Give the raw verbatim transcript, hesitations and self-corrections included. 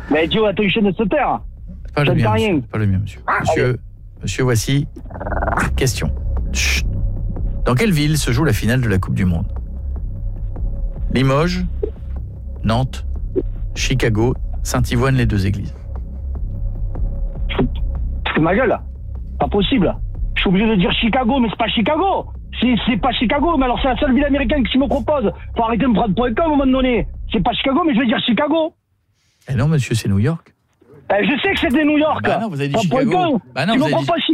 Mais Dieu, attends, une chaîne de se taire. Pas le mien, monsieur. Pas le mien, monsieur. Monsieur, monsieur, voici question. Chut. Dans quelle ville se joue la finale de la Coupe du Monde? Limoges, Nantes, Chicago, Saint-Yvoine, les deux églises. C'est ma gueule. Pas possible. Je suis obligé de dire Chicago, mais c'est pas Chicago. C'est, c'est pas Chicago, mais alors c'est la seule ville américaine qui me propose. Faut arrêter de me prendre pour un con à un moment donné. C'est pas Chicago, mais je vais dire Chicago. Eh non, monsieur, c'est New York. Eh, je sais que c'est de New York. Bah non, vous avez dit pas Chicago. Pour un con. Bah non, tu vous me avez prends dit... pas